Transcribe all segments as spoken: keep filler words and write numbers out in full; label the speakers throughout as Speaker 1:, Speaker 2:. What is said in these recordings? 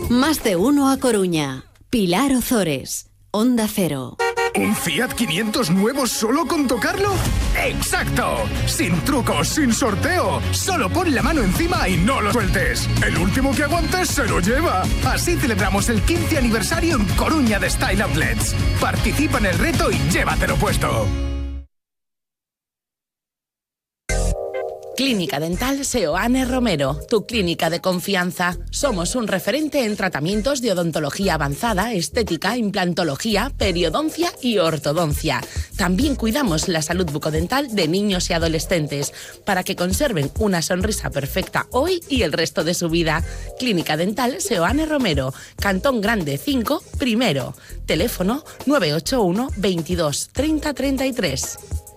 Speaker 1: Más de uno a Coruña. Pilar Ozores, Onda Cero.
Speaker 2: ¿Un Fiat quinientos nuevo solo con tocarlo? ¡Exacto! Sin trucos, sin sorteo. Solo pon la mano encima y no lo sueltes. El último que aguantes se lo lleva. Así celebramos el quince aniversario en Coruña de Style Outlets. Participa en el reto y llévatelo puesto.
Speaker 3: Clínica Dental Seoane Romero, tu clínica de confianza. Somos un referente en tratamientos de odontología avanzada, estética, implantología, periodoncia y ortodoncia. También cuidamos la salud bucodental de niños y adolescentes para que conserven una sonrisa perfecta hoy y el resto de su vida. Clínica Dental Seoane Romero, Cantón Grande cinco, primero. Teléfono nueve ocho uno, veintidós, treinta, treinta y tres.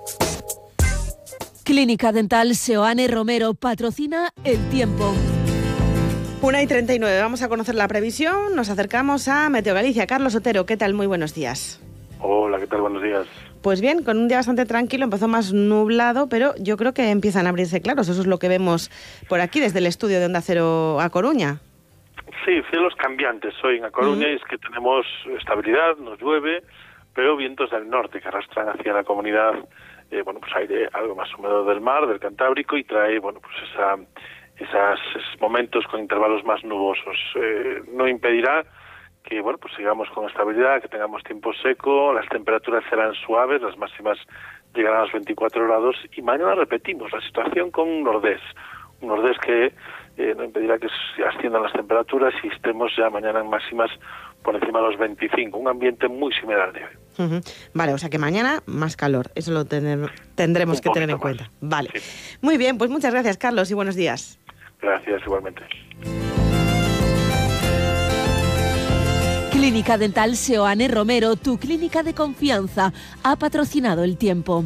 Speaker 4: Clínica Dental Seoane Romero patrocina El Tiempo.
Speaker 5: una y treinta y nueve, vamos a conocer la previsión. Nos acercamos a Meteo Galicia. Carlos Otero, ¿qué tal? Muy buenos días.
Speaker 6: Hola, ¿qué tal? Buenos días.
Speaker 5: Pues bien, con un día bastante tranquilo, empezó más nublado, pero yo creo que empiezan a abrirse claros. Eso es lo que vemos por aquí, desde el estudio de Onda Cero a Coruña.
Speaker 6: Sí, cielos cambiantes hoy en A Coruña, uh-huh. Y es que tenemos estabilidad, nos llueve, pero vientos del norte que arrastran hacia la comunidad. Eh, bueno, pues aire algo más húmedo del mar, del Cantábrico, y trae, bueno, pues esa, esas, esos momentos con intervalos más nubosos. Eh, no impedirá que, bueno, pues sigamos con estabilidad, que tengamos tiempo seco, las temperaturas serán suaves, las máximas llegarán a los veinticuatro grados, y mañana repetimos la situación con un nordés, un nordés que eh, no impedirá que asciendan las temperaturas y estemos ya mañana en máximas por encima de los veinticinco, un ambiente muy similar al de hoy.
Speaker 5: Uh-huh. Vale, o sea que mañana más calor, eso lo tener, tendremos
Speaker 6: Un
Speaker 5: que tener en
Speaker 6: más.
Speaker 5: cuenta. Vale,
Speaker 6: Sí.
Speaker 5: Muy bien, pues muchas gracias, Carlos, y buenos días.
Speaker 6: Gracias, igualmente.
Speaker 4: Clínica Dental Seoane Romero, tu clínica de confianza, ha patrocinado El Tiempo.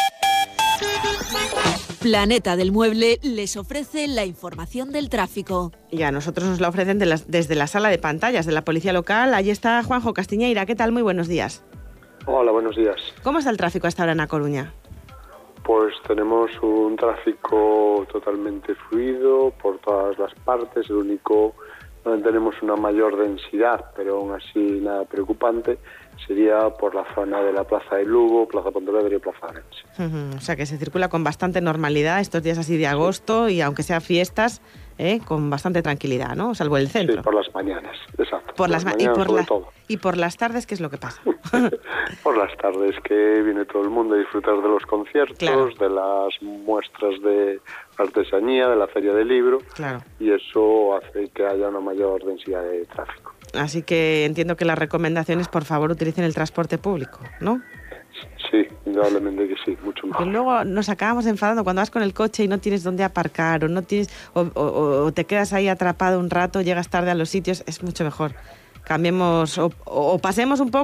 Speaker 4: Planeta del Mueble les ofrece la información del tráfico.
Speaker 5: Y a nosotros nos la ofrecen de las, desde la sala de pantallas de la Policía Local. Allí está Juanjo Castiñeira. ¿Qué tal? Muy buenos días.
Speaker 7: Hola, buenos días.
Speaker 5: ¿Cómo está el tráfico hasta ahora en A Coruña?
Speaker 7: Pues tenemos un tráfico totalmente fluido por todas las partes. El único donde tenemos una mayor densidad, pero aún así nada preocupante, sería por la zona de la Plaza de Lugo, Plaza Pontevedra y Plaza Arense.
Speaker 5: Uh-huh. O sea que se circula con bastante normalidad estos días así de agosto, y aunque sea fiestas, ¿eh? Con bastante tranquilidad, ¿no? Salvo el centro.
Speaker 7: Sí, por las mañanas, exacto.
Speaker 5: Por, por las,
Speaker 7: las
Speaker 5: y,
Speaker 7: mañanas
Speaker 5: por
Speaker 7: sobre
Speaker 5: la,
Speaker 7: todo.
Speaker 5: y por las tardes, ¿qué es lo que pasa?
Speaker 7: Por las tardes, que viene todo el mundo a disfrutar de los conciertos,
Speaker 5: claro.
Speaker 7: De las muestras de artesanía, de la feria del libro,
Speaker 5: claro.
Speaker 7: Y eso hace que haya una mayor densidad de tráfico.
Speaker 5: Así que entiendo que la recomendación es, por favor, utilicen el transporte público, ¿no?
Speaker 7: Sí, indudablemente que sí, mucho mejor.
Speaker 5: Porque luego nos acabamos enfadando cuando vas con el coche y no tienes dónde aparcar, o no tienes o, o, o te quedas ahí atrapado un rato, llegas tarde a los sitios. Es mucho mejor. Cambiemos o, o pasemos un poco